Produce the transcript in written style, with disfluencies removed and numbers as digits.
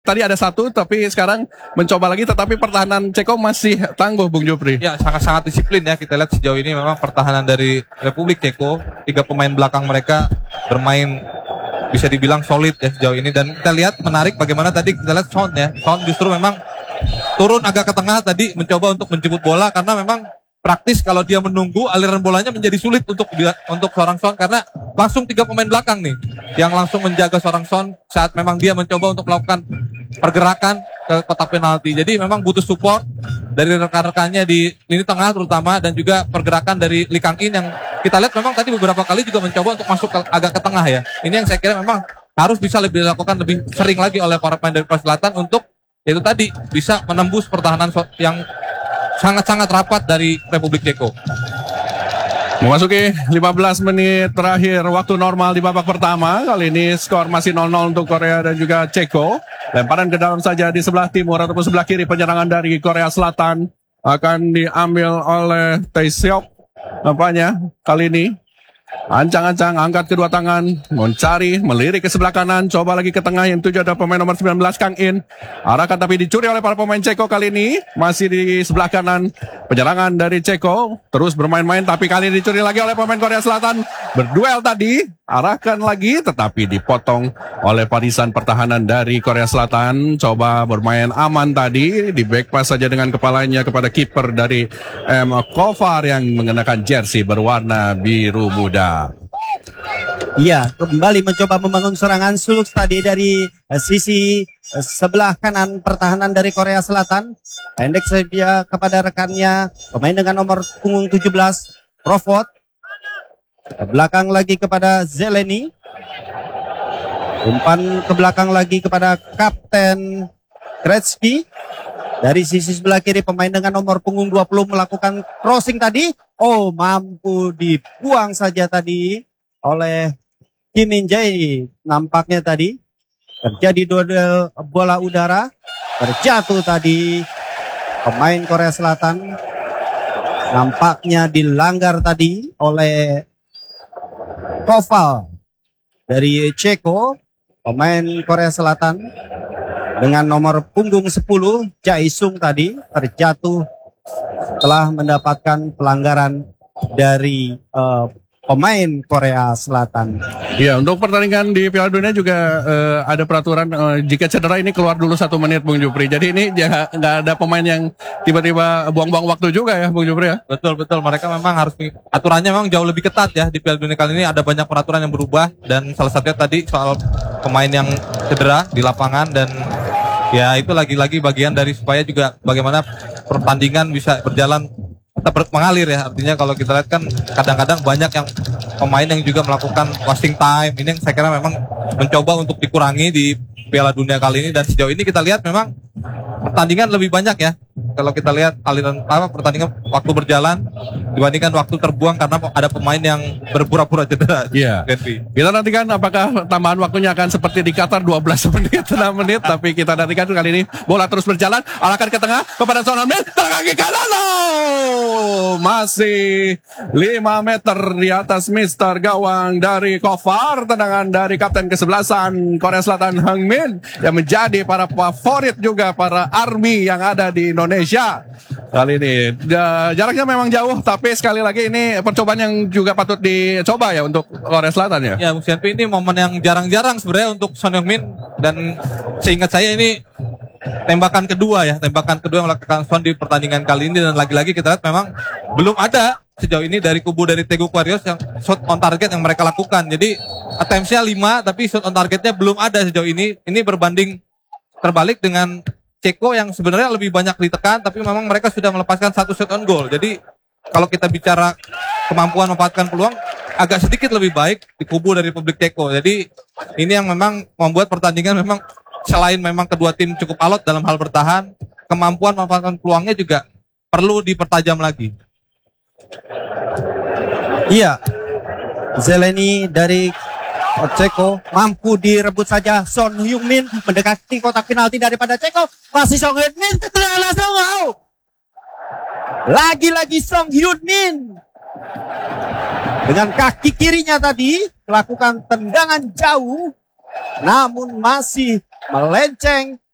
tadi ada satu, tapi sekarang mencoba lagi, tetapi pertahanan Ceko masih tangguh, Bung Jupri. Ya, sangat-sangat disiplin ya. Kita lihat sejauh ini memang pertahanan dari Republik Ceko, 3 pemain belakang mereka bermain bisa dibilang solid ya sejauh ini. Dan kita lihat menarik bagaimana tadi kita lihat Son ya. Son justru memang turun agak ke tengah tadi mencoba untuk menjemput bola, karena memang praktis kalau dia menunggu aliran bolanya menjadi sulit untuk seorang Son, karena langsung 3 pemain belakang nih yang langsung menjaga seorang Son saat memang dia mencoba untuk melakukan pergerakan ke kotak penalti. Jadi memang butuh support dari rekan-rekannya di lini tengah terutama, dan juga pergerakan dari Lee Kang In yang kita lihat memang tadi beberapa kali juga mencoba untuk masuk agak ke tengah ya. Ini yang saya kira memang harus bisa lebih dilakukan lebih sering lagi oleh para pemain dari Korea Selatan untuk itu tadi bisa menembus pertahanan yang sangat-sangat rapat dari Republik Ceko. Memasuki 15 menit terakhir waktu normal di babak pertama. Kali ini skor masih 0-0 untuk Korea dan juga Ceko. Lemparan ke dalam saja di sebelah timur ataupun sebelah kiri penyerangan dari Korea Selatan akan diambil oleh Tae Seok. Nampaknya kali ini ancang-ancang angkat kedua tangan, mencari, melirik ke sebelah kanan, coba lagi ke tengah, yang tujuh ada pemain nomor 19 Kang In. Arahkan tapi dicuri oleh para pemain Ceko kali ini. Masih di sebelah kanan penyerangan dari Ceko, terus bermain-main tapi kali ini dicuri lagi oleh pemain Korea Selatan. Berduel tadi, arahkan lagi tetapi dipotong oleh barisan pertahanan dari Korea Selatan. Coba bermain aman tadi, di back pass saja dengan kepalanya kepada kiper dari Kovar yang mengenakan jersey berwarna biru muda. Iya, kembali mencoba membangun serangan suluk tadi dari sisi sebelah kanan pertahanan dari Korea Selatan. Pendek saja kepada rekannya, pemain dengan nomor punggung 17, Crawford. Ke belakang lagi kepada Zeleny. Umpan ke belakang lagi kepada Kapten Gretzky. Dari sisi sebelah kiri pemain dengan nomor punggung 20 melakukan crossing tadi. Oh, mampu dibuang saja tadi oleh Kim Min Jae. Nampaknya tadi terjadi duel bola udara. Terjatuh tadi pemain Korea Selatan. Nampaknya dilanggar tadi oleh Koval dari Ceko. Pemain Korea Selatan dengan nomor punggung 10 Jae-sung tadi terjatuh setelah mendapatkan pelanggaran dari pemain Korea Selatan. Ya, untuk pertandingan di Piala Dunia juga ada peraturan jika cedera ini keluar dulu 1 menit, Bung Jupri. Jadi ini ya nggak ada pemain yang tiba-tiba buang-buang waktu juga ya, Bung Jupri ya. Betul, mereka memang harus, aturannya memang jauh lebih ketat ya di Piala Dunia kali ini. Ada banyak peraturan yang berubah, dan salah satunya tadi soal pemain yang cedera di lapangan. Dan ya itu lagi-lagi bagian dari supaya juga bagaimana pertandingan bisa berjalan tetap mengalir ya. Artinya kalau kita lihat kan kadang-kadang banyak yang pemain yang juga melakukan wasting time. Ini yang saya kira memang mencoba untuk dikurangi di Piala Dunia kali ini. Dan sejauh ini kita lihat memang pertandingan lebih banyak ya. Kalau kita lihat aliran pertandingan waktu berjalan dibandingkan waktu terbuang karena ada pemain yang berpura-pura cedera. Iya. Kita nantikan apakah tambahan waktunya akan seperti di Qatar 12 menit, 6 menit. Tapi kita nantikan kali ini bola terus berjalan. Arahkan ke tengah kepada Son Heung-min. Kaki kanan. Masih 5 meter di atas Mister Gawang dari Kovar. Tendangan dari kapten kesebelasan Korea Selatan Heung-min yang menjadi para favorit juga para army yang ada di Indonesia kali ini. Jaraknya memang jauh, tapi sekali lagi ini percobaan yang juga patut dicoba ya untuk Korea Selatan ya. Ya, Bung Sianpi, ini momen yang jarang-jarang sebenarnya untuk Son Heung-min, dan seingat saya ini tembakan kedua yang melakukan Son di pertandingan kali ini. Dan lagi-lagi kita lihat memang belum ada sejauh ini dari kubu dari Daegu Warriors yang shot on target yang mereka lakukan. Jadi attempts-nya 5 tapi shot on targetnya belum ada sejauh ini. Ini berbanding terbalik dengan Ceko yang sebenarnya lebih banyak ditekan, tapi memang mereka sudah melepaskan 1 shot on goal. Jadi kalau kita bicara kemampuan memanfaatkan peluang, agak sedikit lebih baik di kubu dari Republik Ceko. Jadi ini yang memang membuat pertandingan memang selain memang kedua tim cukup alot dalam hal bertahan, kemampuan memanfaatkan peluangnya juga perlu dipertajam lagi. Iya, Zeleny dari Ceko mampu direbut saja. Son Heung-min mendekati kotak penalti daripada Ceko. Masih Son Heung-min langsung out. Lagi-lagi Son Heung-min dengan kaki kirinya tadi melakukan tendangan jauh, namun masih melenceng